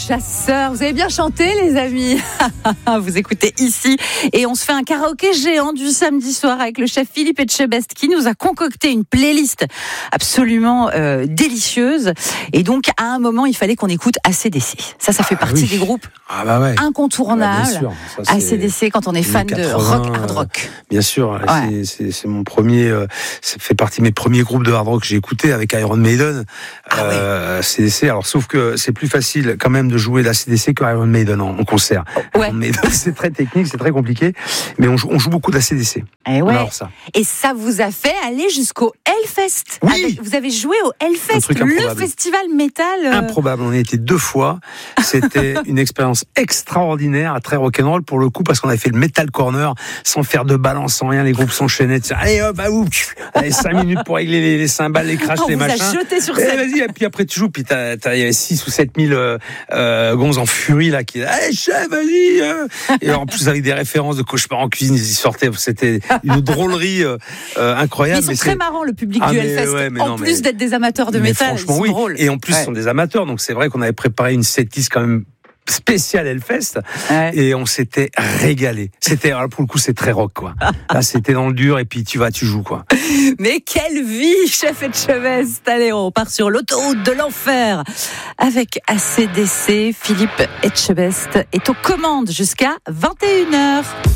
chasseurs. Vous avez bien chanté, les amis. Vous écoutez ici. Et on se fait un karaoké géant du samedi soir avec le chef Philippe Etchebest qui nous a concocté une playlist absolument délicieuse. Et donc, à un moment, il fallait qu'on écoute AC/DC. Ça fait partie des groupes incontournables. Bien sûr. Ça, AC/DC, quand on est fan 80, de rock, hard rock. Bien sûr. C'est mon premier. Ça fait partie de mes premiers groupes de hard rock que j'ai écouté avec Iron Maiden. AC/DC. Alors, sauf que c'est plus facile quand même de jouer l'AC/DC que Iron Maiden en concert. Ouais. Iron Maiden, c'est très technique, c'est très compliqué, mais on joue beaucoup d'AC/DC. Et ça vous a fait aller jusqu'au Hellfest. Oui. Vous avez joué au Hellfest, le festival métal. Improbable, on y était 2 fois. C'était une expérience extraordinaire, très rock'n'roll pour le coup, parce qu'on avait fait le Metal Corner sans faire de balance, sans rien. Les groupes s'enchaînaient. Allez hop, allez 5 minutes pour régler les cymbales, les crashs, les machins. On vous a jeté sur scène. Vas-y, et puis après tu joues, puis il y avait 6 ou 7 000 gonzes en furie là qui allez chef, vas-y. Et en plus avec des références de Cauchemar en cuisine, ils y sortaient. C'était une drôlerie incroyable. Mais ils sont très marrants, le public du Hellfest. En plus d'être des amateurs de métal, ils sont drôles. Et en plus, ce sont des amateurs, donc c'est vrai qu'on avait préparé une setlist quand même spécial Hellfest et on s'était régalé. Alors pour le coup, c'est très rock quoi. Là, c'était dans le dur et puis tu joues quoi. Mais quelle vie, chef Etchebest. Allez, on part sur l'autoroute de l'enfer avec AC/DC. Philippe Etchebest est aux commandes jusqu'à 21h.